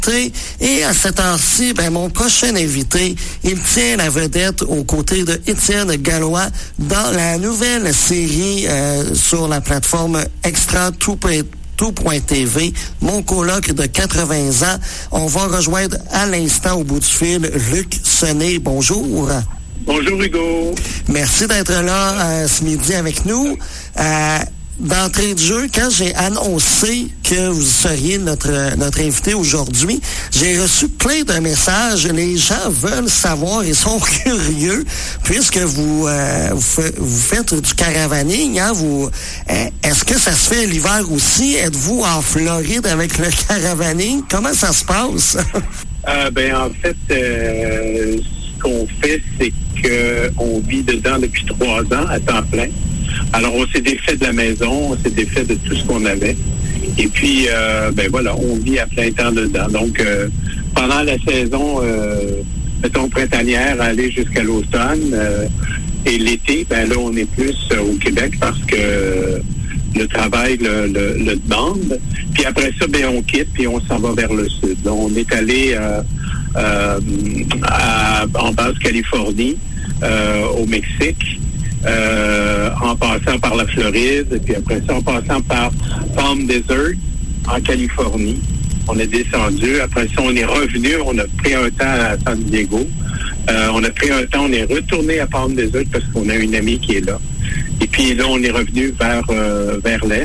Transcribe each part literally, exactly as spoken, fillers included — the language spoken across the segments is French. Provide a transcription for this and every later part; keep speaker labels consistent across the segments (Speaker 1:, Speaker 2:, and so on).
Speaker 1: Et à cette heure-ci, ben, mon prochain invité, il tient la vedette aux côtés de Étienne Gallois dans la nouvelle série euh, sur la plateforme Extra tout point T V, mon coloc de quatre-vingts ans. On va rejoindre à l'instant au bout du fil Luc Sonnet. Bonjour.
Speaker 2: Bonjour Hugo.
Speaker 1: Merci d'être là euh, ce midi avec nous. Euh, D'entrée de jeu, quand j'ai annoncé que vous seriez notre notre invité aujourd'hui, j'ai reçu plein de messages. Les gens veulent savoir et sont curieux, puisque vous euh, vous, fa- vous faites du caravaning. Hein, vous, euh, est-ce que ça se fait l'hiver aussi? Êtes-vous en Floride avec le caravaning? Comment ça se passe?
Speaker 2: euh, ben en fait, euh, ce qu'on fait, c'est que on vit dedans depuis trois ans à temps plein. Alors, on s'est défait de la maison, on s'est défait de tout ce qu'on avait. Et puis, euh, ben voilà, on vit à plein temps dedans. Donc, euh, pendant la saison, euh, mettons, printanière, aller jusqu'à l'automne euh, et l'été, ben là, on est plus euh, au Québec parce que euh, le travail le, le, le demande. Puis après ça, ben on quitte puis on s'en va vers le sud. Donc, on est allé euh, euh, à, en Basse-Californie, euh, au Mexique. Euh, en passant par la Floride, et puis après ça, en passant par Palm Desert, en Californie. On est descendu. Après ça, on est revenu. On a pris un temps à San Diego. Euh, on a pris un temps. On est retourné à Palm Desert parce qu'on a une amie qui est là. Et puis là, on est revenu vers euh, vers l'est.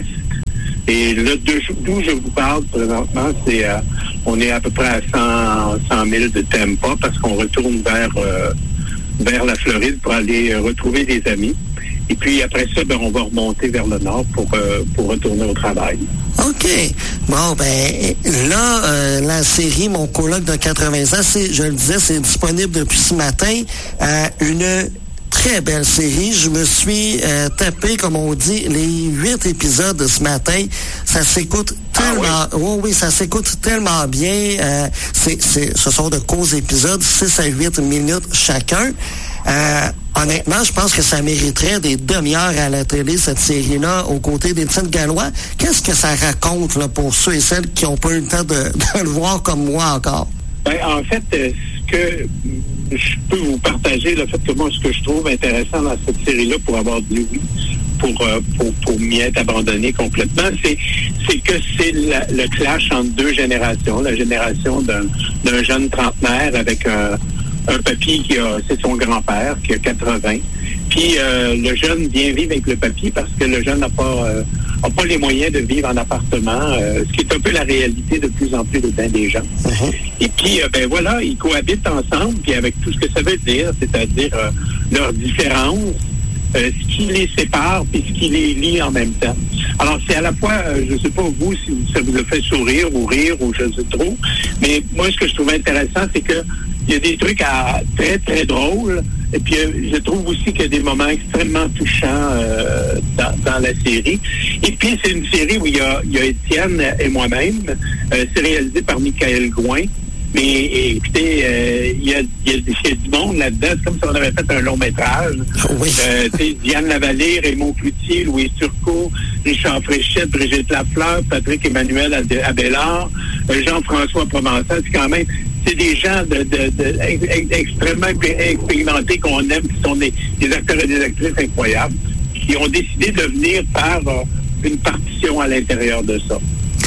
Speaker 2: Et là, d'où je vous parle présentement, c'est euh, on est à peu près à cent mille de Tampa parce qu'on retourne vers euh, vers la Floride pour aller euh, retrouver des amis. Et puis après ça, ben, on va remonter vers le nord pour euh, pour retourner au travail.
Speaker 1: OK. Bon, ben là, euh, la série Mon coloc de quatre-vingts ans, c'est, je le disais, c'est disponible depuis ce matin. Euh, une très belle série. Je me suis euh, tapé, comme on dit, les huit épisodes de ce matin. Ça s'écoute tellement... Ah oui? Oh, oui, ça s'écoute tellement bien. Euh, c'est, c'est, ce sont de courts épisodes, six à huit minutes chacun. Euh, honnêtement, je pense que ça mériterait des demi-heures à la télé, cette série-là, aux côtés d'Étienne Gallois. Qu'est-ce que ça raconte là, pour ceux et celles qui n'ont pas eu le temps de, de le voir comme moi encore?
Speaker 2: Ben, en fait, euh, ce que je peux vous partager, le fait que moi, ce que je trouve intéressant dans cette série-là, pour avoir dit oui, pour, euh, pour, pour m'y être abandonné complètement, c'est, c'est que c'est la, le clash entre deux générations. La génération d'un, d'un jeune trentenaire avec un, un papy qui a, c'est son grand-père, qui a quatre-vingts. Puis euh, le jeune vient vivre avec le papy parce que le jeune n'a pas euh, a pas les moyens de vivre en appartement, euh, ce qui est un peu la réalité de plus en plus de bien des gens. Uh-huh. Et puis, euh, ben voilà, ils cohabitent ensemble, puis avec tout ce que ça veut dire, c'est-à-dire euh, leurs différences, euh, ce qui les sépare, puis ce qui les lie en même temps. Alors, c'est à la fois, euh, je ne sais pas vous, si ça vous a fait sourire ou rire, ou je ne sais trop, mais moi, ce que je trouve intéressant, c'est que il y a des trucs à, très, très drôles. Et puis, euh, je trouve aussi qu'il y a des moments extrêmement touchants euh, dans, dans la série. Et puis, c'est une série où il y a, il y a Étienne et moi-même. Euh, c'est réalisé par Michael Gouin. Mais et, écoutez, euh, il, y a, il, y a, il y a du monde là-dedans. C'est comme si on avait fait un long métrage. Oui. Euh, Diane Lavallée, Raymond Cloutier, Louis Turcot, Richard Fréchette, Brigitte Lafleur, Patrick Emmanuel Abélard, euh, Jean-François Provençal. C'est quand même... C'est des gens de, de, de, ex, extrêmement expérimentés qu'on aime, qui sont des, des acteurs et des actrices incroyables, qui ont décidé de venir faire euh, une partition à l'intérieur de ça.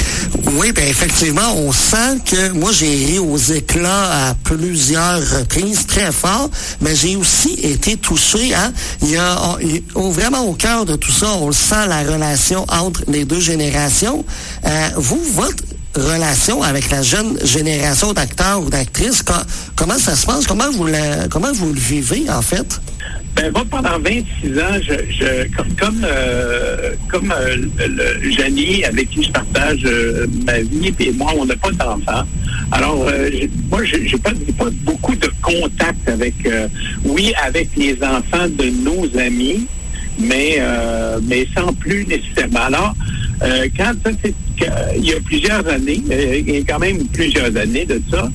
Speaker 1: Oui, bien effectivement, on sent que moi j'ai ri aux éclats à plusieurs reprises, très fort, mais j'ai aussi été touché. Hein? Il y a il, au, vraiment au cœur de tout ça, on le sent, la relation entre les deux générations. Euh, vous, votre relation avec la jeune génération d'acteurs ou d'actrices, com- comment ça se passe? Comment vous le, comment vous le vivez, en fait?
Speaker 2: Ben moi, pendant vingt-six ans, je, je comme comme, euh, comme euh, le Janie, avec qui je partage euh, ma vie, et moi, on n'a pas d'enfants. Alors, euh, j'ai, moi, j'ai, j'ai pas, j'ai pas beaucoup de contact avec, euh, oui, avec les enfants de nos amis, mais euh, mais sans plus nécessairement. Alors, euh, quand ça, c'est il y a plusieurs années, euh, il y a quand même plusieurs années de ça,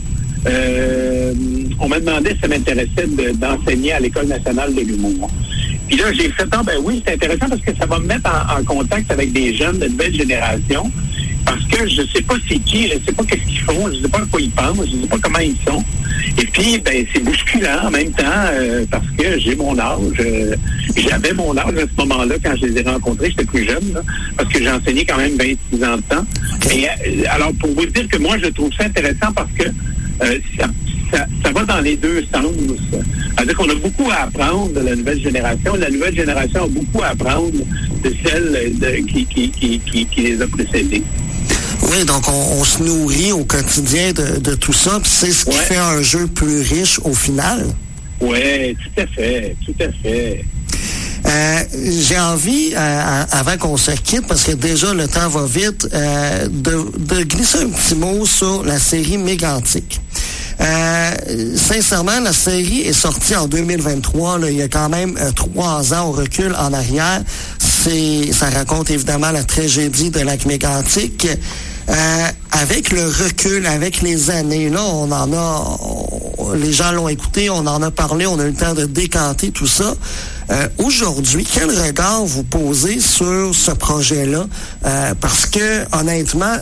Speaker 2: euh, on m'a demandé si ça m'intéressait de, d'enseigner à l'École nationale de l'humour. Puis là, j'ai fait, ah ben oui, c'est intéressant parce que ça va me mettre en, en contact avec des jeunes de nouvelle génération. parce que je sais pas c'est qui, je sais pas qu'est-ce qu'ils font, je sais pas à quoi ils pensent, je sais pas comment ils sont. Et puis, ben, c'est bousculant en même temps, euh, parce que j'ai mon âge. Euh, j'avais mon âge à ce moment-là quand je les ai rencontrés, j'étais plus jeune, là, parce que j'ai enseigné quand même vingt-six ans de temps. Et, euh, alors, pour vous dire que moi, je trouve ça intéressant parce que euh, ça, ça, ça va dans les deux sens. C'est-à-dire qu'on a beaucoup à apprendre de la nouvelle génération. La nouvelle génération a beaucoup à apprendre de celle de, qui, qui, qui, qui, qui les a précédées.
Speaker 1: Oui, donc on, on se nourrit au quotidien de, de tout ça, puis c'est ce qui ouais. fait un jeu plus riche au final.
Speaker 2: Oui, tout à fait, tout à fait.
Speaker 1: Euh, j'ai envie, euh, avant qu'on se quitte, parce que déjà le temps va vite, euh, de, de glisser un petit mot sur la série Mégantic. Euh, sincèrement, la série est sortie en deux mille vingt-trois. Là, il y a quand même euh, trois ans, on recule en arrière. C'est, ça raconte évidemment la tragédie de Lac Mégantic. Euh, avec le recul, avec les années, là, on en a, on, les gens l'ont écouté, on en a parlé, on a eu le temps de décanter tout ça. Euh, aujourd'hui, quel regard vous posez sur ce projet-là? Euh, parce que, honnêtement,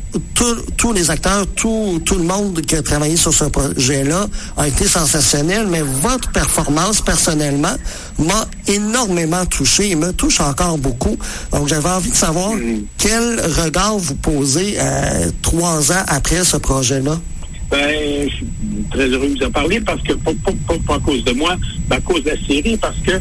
Speaker 1: tous les acteurs, tout, tout le monde qui a travaillé sur ce projet-là a été sensationnel, mais votre performance, personnellement, m'a énormément touché et me touche encore beaucoup. Donc, j'avais envie de savoir mmh. quel regard vous posez euh, trois ans après ce projet-là.
Speaker 2: Ben, je suis très heureux de vous en parler parce que, pas, pas, pas, pas à cause de moi, mais à cause de la série, parce que euh,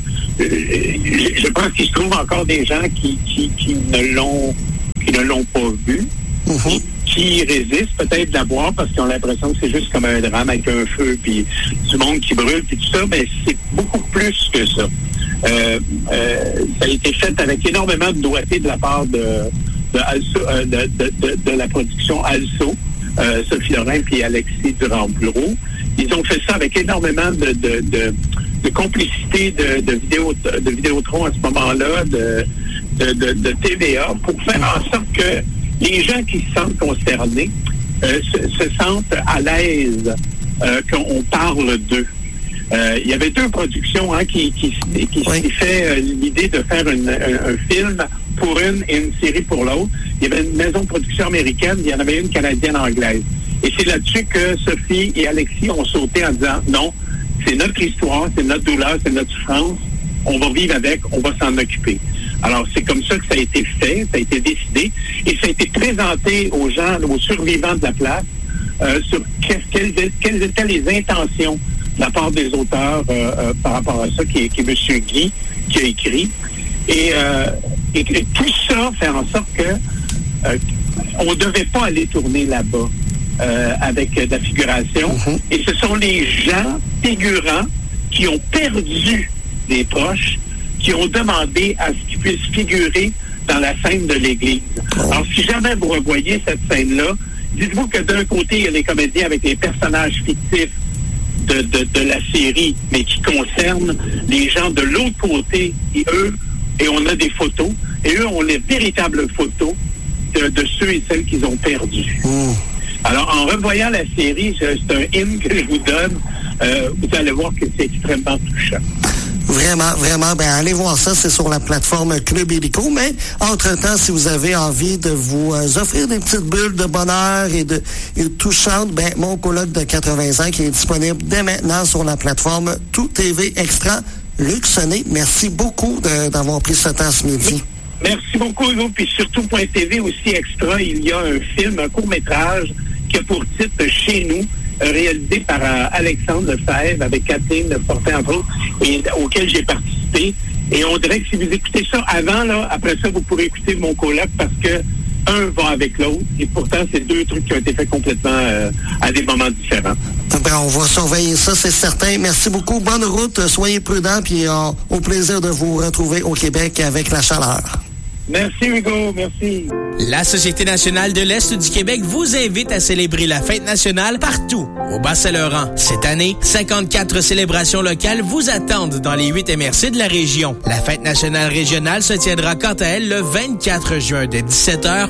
Speaker 2: je, je pense qu'il se trouve encore des gens qui, qui, qui ne l'ont qui ne l'ont pas vu. Mm-hmm. Qui résistent peut-être de la voir parce qu'ils ont l'impression que c'est juste comme un drame avec un feu puis du monde qui brûle puis tout ça, mais c'est beaucoup plus que ça. Euh, euh, ça a été fait avec énormément de doigté de la part de de, Also, euh, de, de, de, de la production Also, euh, Sophie Lorrain puis Alexis Durand-Bureau. Ils ont fait ça avec énormément de, de, de, de complicité de, de, vidéo, de Vidéotron à ce moment-là, de, de, de, de T V A, pour faire en sorte que les gens qui se sentent concernés euh, se, se sentent à l'aise euh, qu'on parle d'eux. Euh, il y avait deux productions hein, qui, qui, qui oui. s'est fait euh, l'idée de faire une, un, un film pour une et une série pour l'autre. Il y avait une maison de production américaine, il y en avait une canadienne-anglaise. Et c'est là-dessus que Sophie et Alexis ont sauté en disant non, c'est notre histoire, c'est notre douleur, c'est notre souffrance, on va vivre avec, on va s'en occuper. Alors, c'est comme ça que ça a été fait, ça a été décidé, et ça a été présenté aux gens, aux survivants de la place, euh, sur quelles, quelles étaient les intentions de la part des auteurs euh, euh, par rapport à ça, qui est, qui est M. Guy, qui a écrit. Et, euh, et, et tout ça fait en sorte que euh, on ne devait pas aller tourner là-bas euh, avec de la figuration. Mm-hmm. Et ce sont les gens figurants qui ont perdu des proches, qui ont demandé à ce qu'ils puissent figurer dans la scène de l'Église. Alors, si jamais vous revoyez cette scène-là, dites-vous que d'un côté, il y a les comédiens avec les personnages fictifs de, de, de la série, mais qui concernent les gens de l'autre côté, et eux, et on a des photos, et eux ont les véritables photos de, de ceux et celles qu'ils ont perdus. Mmh. Alors, en revoyant la série, c'est un hymne que je vous donne, euh, vous allez voir que c'est extrêmement touchant.
Speaker 1: Vraiment, vraiment, ben allez voir ça, c'est sur la plateforme Club Illico, mais entre-temps, si vous avez envie de vous euh, offrir des petites bulles de bonheur et de, et de touchantes, ben mon colloque de quatre-vingts ans qui est disponible dès maintenant sur la plateforme Tout T V Extra. Luc Sonnet, merci beaucoup de, d'avoir pris ce temps ce midi.
Speaker 2: Merci beaucoup, Hugo, puis surtout Point T V aussi Extra, il y a un film, un court-métrage qui a pour titre Chez nous, réalisé par euh, Alexandre Lefebvre avec Catherine Fortin, entre autres, et auquel j'ai participé. Et on dirait que si vous écoutez ça avant, là, après ça, vous pourrez écouter mon colloque parce que un va avec l'autre. Et pourtant, c'est deux trucs qui ont été faits complètement euh, à des moments différents.
Speaker 1: Ben, on va surveiller ça, c'est certain. Merci beaucoup. Bonne route. Soyez prudents. Puis euh, au plaisir de vous retrouver au Québec avec la chaleur.
Speaker 2: Merci, Hugo. Merci.
Speaker 3: La Société nationale de l'Est du Québec vous invite à célébrer la fête nationale partout au Bas-Saint-Laurent. Cette année, cinquante-quatre célébrations locales vous attendent dans les huit M R C de la région. La fête nationale régionale se tiendra quant à elle le vingt-quatre juin dès dix-sept heures